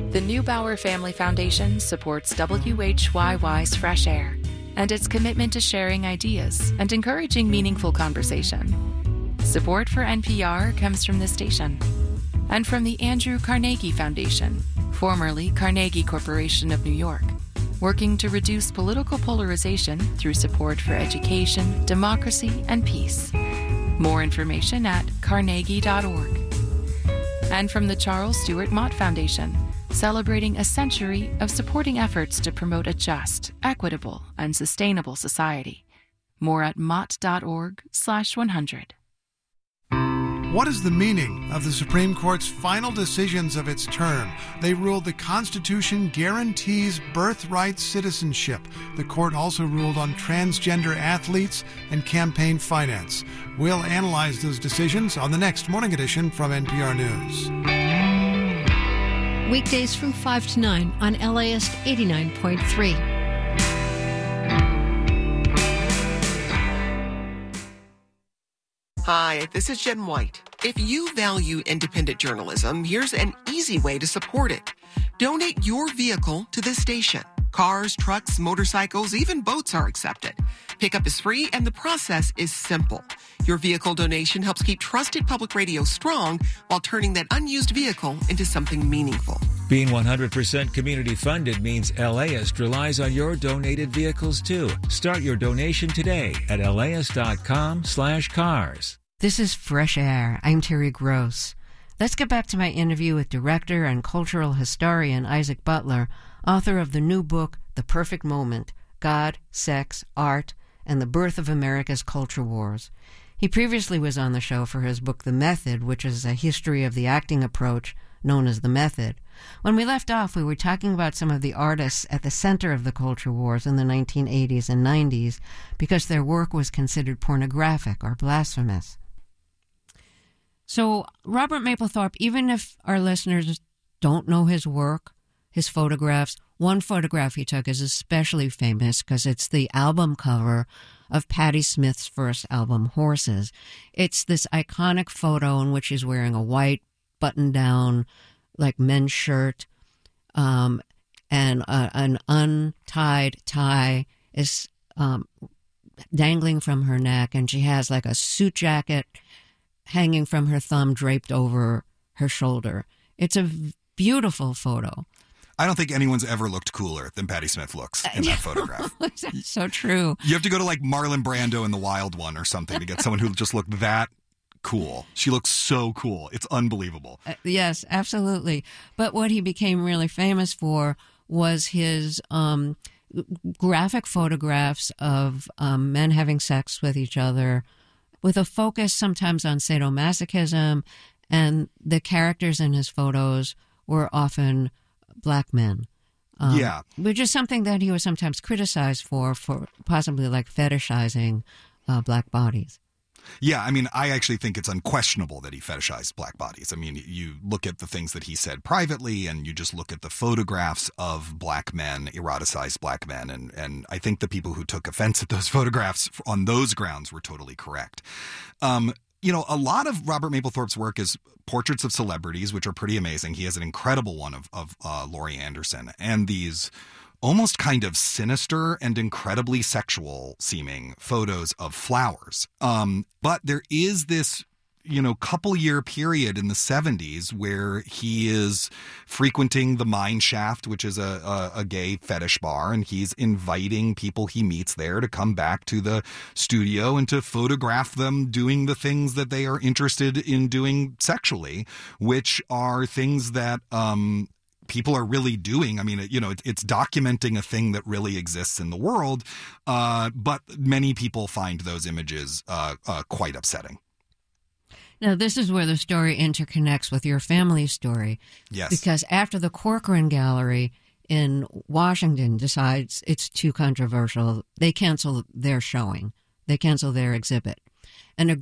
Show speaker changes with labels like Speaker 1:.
Speaker 1: The Neubauer Family Foundation supports WHYY's Fresh Air and its commitment to sharing ideas and encouraging meaningful conversation. Support for NPR comes from this station and from the Andrew Carnegie Foundation, formerly Carnegie Corporation of New York, working to reduce political polarization through support for education, democracy, and peace. More information at carnegie.org. And from the Charles Stewart Mott Foundation, celebrating a century of supporting efforts to promote a just, equitable, and sustainable society. More at mott.org/100.
Speaker 2: What is the meaning of the Supreme Court's final decisions of its term? They ruled the Constitution guarantees birthright citizenship. The court also ruled on transgender athletes and campaign finance. We'll analyze those decisions on the next Morning Edition from NPR News.
Speaker 3: Weekdays from 5 to 9 on LAist 89.3.
Speaker 4: Hi, this is Jen White. If you value independent journalism, here's an easy way to support it. Donate your vehicle to this station. Cars, trucks, motorcycles, even boats are accepted. Pickup is free and the process is simple. Your vehicle donation helps keep trusted public radio strong while turning that unused vehicle into something meaningful.
Speaker 5: Being 100% community funded means LAist relies on your donated vehicles too. Start your donation today at laist.com/cars.
Speaker 6: This is Fresh Air. I'm Terry Gross. Let's get back to my interview with director and cultural historian Isaac Butler, author of the new book, The Perfect Moment, God, Sex, Art, and the Birth of America's Culture Wars. He previously was on the show for his book, The Method, which is a history of the acting approach known as The Method. When we left off, we were talking about some of the artists at the center of the culture wars in the 1980s and 90s because their work was considered pornographic or blasphemous. So Robert Mapplethorpe, even if our listeners don't know his work, his photographs, one photograph he took is especially famous because it's the album cover of Patti Smith's first album, Horses. It's this iconic photo in which he's wearing a white button-down, like men's shirt, and an untied tie is dangling from her neck, and she has like a suit jacket hanging from her thumb draped over her shoulder. It's a beautiful photo.
Speaker 7: I don't think anyone's ever looked cooler than Patti Smith looks in that photograph.
Speaker 6: That's so true.
Speaker 7: You have to go to like Marlon Brando in The Wild One or something to get someone who just looked that cool. She looks so cool. It's unbelievable.
Speaker 6: Yes, absolutely. But what he became really famous for was his graphic photographs of men having sex with each other, with a focus sometimes on sadomasochism, and the characters in his photos were often black men. Which is something that he was sometimes criticized for possibly like fetishizing black bodies.
Speaker 7: Yeah, I mean, I actually think it's unquestionable that he fetishized black bodies. I mean, you look at the things that he said privately, and you just look at the photographs of black men, eroticized black men, and I think the people who took offense at those photographs on those grounds were totally correct. You know, a lot of Robert Mapplethorpe's work is portraits of celebrities, which are pretty amazing. He has an incredible one of Laurie Anderson, and these almost kind of sinister and incredibly sexual seeming photos of flowers. But there is this, couple year period in the 70s where he is frequenting the Mine Shaft, which is a gay fetish bar, and he's inviting people he meets there to come back to the studio and to photograph them doing the things that they are interested in doing sexually, which are things that people are really doing. I mean, it's documenting a thing that really exists in the world, but many people find those images quite upsetting.
Speaker 6: Now, this is where the story interconnects with your family's story.
Speaker 7: Yes.
Speaker 6: Because after the Corcoran Gallery in Washington decides it's too controversial, they cancel their showing. They cancel their exhibit.